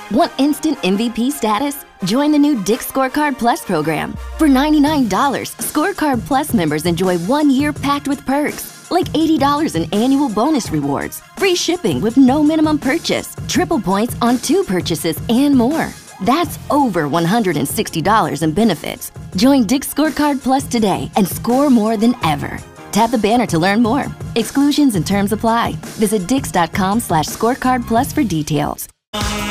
Want instant MVP status? Join the new Dick's Scorecard Plus program. For $99, Scorecard Plus members enjoy 1 year packed with perks, like $80 in annual bonus rewards, free shipping with no minimum purchase, triple points on 2 purchases, and more. That's over $160 in benefits. Join Dick's Scorecard Plus today and score more than ever. Tap the banner to learn more. Exclusions and terms apply. Visit dix.com/scorecardplus for details.